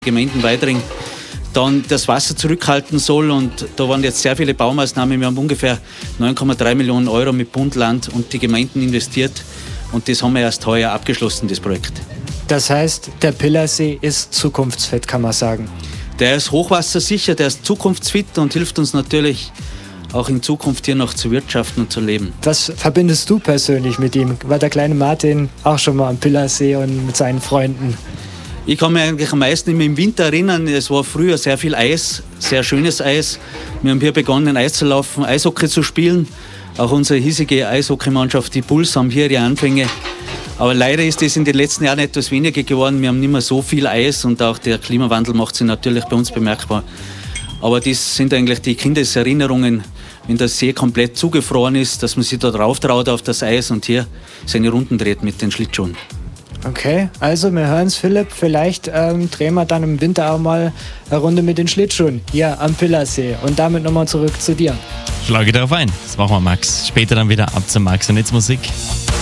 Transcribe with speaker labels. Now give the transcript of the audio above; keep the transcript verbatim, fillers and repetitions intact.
Speaker 1: Gemeinden Weidering dann das Wasser zurückhalten soll. Und da waren jetzt sehr viele Baumaßnahmen. Wir haben ungefähr neun Komma drei Millionen Euro mit Bund, Land und die Gemeinden investiert. Und das haben wir erst heuer abgeschlossen, das Projekt.
Speaker 2: Das heißt, der Pillersee ist zukunftsfit, kann man sagen.
Speaker 1: Der ist hochwassersicher, der ist zukunftsfit und hilft uns natürlich auch in Zukunft hier noch zu wirtschaften und zu leben.
Speaker 2: Was verbindest du persönlich mit ihm? War der kleine Martin auch schon mal am Pillersee und mit seinen Freunden?
Speaker 1: Ich kann mich eigentlich am meisten im Winter erinnern. Es war früher sehr viel Eis, sehr schönes Eis. Wir haben hier begonnen, Eis zu laufen, Eishockey zu spielen. Auch unsere hiesige Eishockeymannschaft, die Bulls, haben hier ihre Anfänge. Aber leider ist es in den letzten Jahren etwas weniger geworden. Wir haben nicht mehr so viel Eis und auch der Klimawandel macht sich natürlich bei uns bemerkbar. Aber das sind eigentlich die Kindeserinnerungen, wenn der See komplett zugefroren ist, dass man sich da drauf traut auf das Eis und hier seine Runden dreht mit den Schlittschuhen.
Speaker 2: Okay, also wir hören es, Philipp. Vielleicht ähm, drehen wir dann im Winter auch mal eine Runde mit den Schlittschuhen hier am Pillersee. Und damit nochmal zurück zu dir.
Speaker 3: Schlage darauf ein. Das machen wir, Max. Später dann wieder ab zum Max und jetzt Musik.